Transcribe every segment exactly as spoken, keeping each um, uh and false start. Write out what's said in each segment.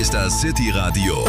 ist das City Radio,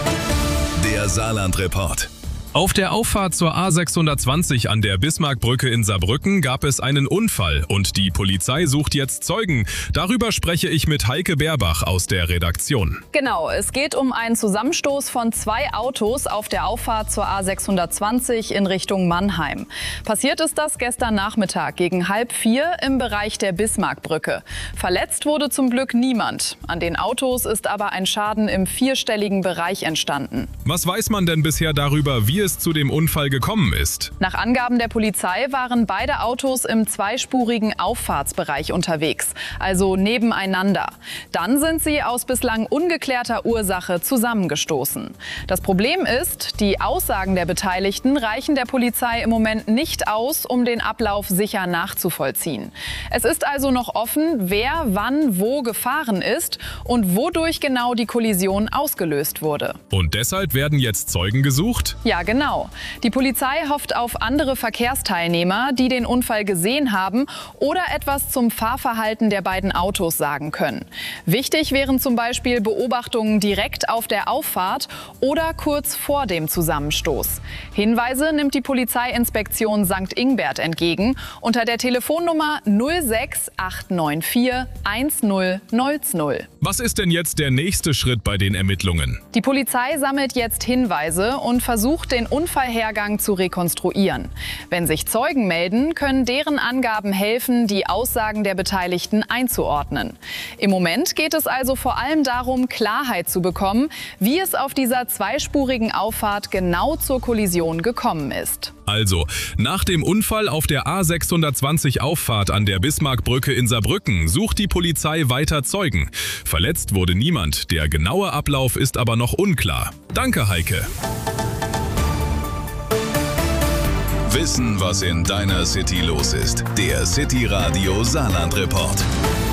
der Saarland-Report. Auf der Auffahrt zur A sechshundertzwanzig an der Bismarckbrücke in Saarbrücken gab es einen Unfall und die Polizei sucht jetzt Zeugen. Darüber spreche ich mit Heike Beerbach aus der Redaktion. Genau, es geht um einen Zusammenstoß von zwei Autos auf der Auffahrt zur A sechshundertzwanzig in Richtung Mannheim. Passiert ist das gestern Nachmittag gegen halb vier im Bereich der Bismarckbrücke. Verletzt wurde zum Glück niemand. An den Autos ist aber ein Schaden im vierstelligen Bereich entstanden. Was weiß man denn bisher darüber, wie es zu dem Unfall gekommen ist? Nach Angaben der Polizei waren beide Autos im zweispurigen Auffahrtsbereich unterwegs, also nebeneinander. Dann sind sie aus bislang ungeklärter Ursache zusammengestoßen. Das Problem ist, die Aussagen der Beteiligten reichen der Polizei im Moment nicht aus, um den Ablauf sicher nachzuvollziehen. Es ist also noch offen, wer wann wo gefahren ist und wodurch genau die Kollision ausgelöst wurde. Und deshalb werden jetzt Zeugen gesucht? Ja, genau. Die Polizei hofft auf andere Verkehrsteilnehmer, die den Unfall gesehen haben oder etwas zum Fahrverhalten der beiden Autos sagen können. Wichtig wären zum Beispiel Beobachtungen direkt auf der Auffahrt oder kurz vor dem Zusammenstoß. Hinweise nimmt die Polizeiinspektion Sankt Ingbert entgegen unter der Telefonnummer null sechs acht neun vier eins null null null. Was ist denn jetzt der nächste Schritt bei den Ermittlungen? Die Polizei sammelt jetzt Hinweise und versucht, den Unfallhergang zu rekonstruieren. Wenn sich Zeugen melden, können deren Angaben helfen, die Aussagen der Beteiligten einzuordnen. Im Moment geht es also vor allem darum, Klarheit zu bekommen, wie es auf dieser zweispurigen Auffahrt genau zur Kollision gekommen ist. Also, nach dem Unfall auf der A sechshundertzwanzig Auffahrt an der Bismarckbrücke in Saarbrücken sucht die Polizei weiter Zeugen. Verletzt wurde niemand, der genaue Ablauf ist aber noch unklar. Danke, Heike. Wissen, was in deiner City los ist. Der City Radio Saarland-Report.